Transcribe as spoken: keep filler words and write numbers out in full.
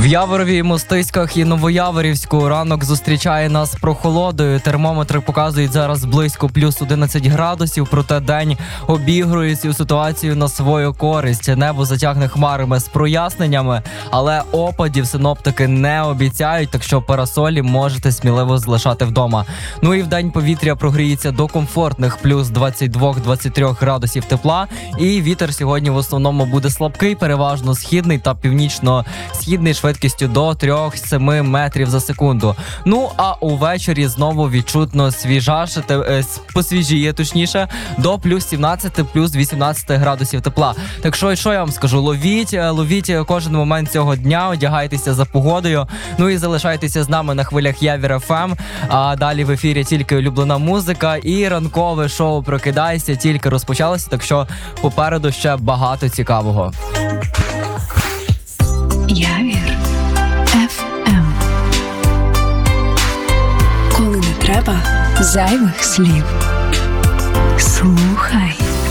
В Яворові, Мостиськах і Новояворівську ранок зустрічає нас прохолодою. Термометри показують зараз близько плюс одинадцять градусів, проте день обігрує цю ситуацію на свою користь. Небо затягне хмарами з проясненнями, але опадів синоптики не обіцяють, так що парасолі можете сміливо залишати вдома. Ну і в день повітря прогріється до комфортних плюс двадцять два - двадцять три градусів тепла, і вітер сьогодні в основному буде слабкий, переважно східний та північно-східний, швидкістю до три-сім метрів за секунду. Ну, а увечері знову відчутно свіжашити, е, посвіжіє, точніше, до плюс сімнадцять - плюс вісімнадцять градусів тепла. Так що, що я вам скажу, ловіть, ловіть кожен момент цього дня, одягайтеся за погодою, ну і залишайтеся з нами на хвилях Явір еф ем, а далі в ефірі тільки улюблена музика і ранкове шоу «Прокидайся» тільки розпочалося, так що попереду ще багато цікавого. Явір еф ем. Коли не треба зайвих слів. Слухай.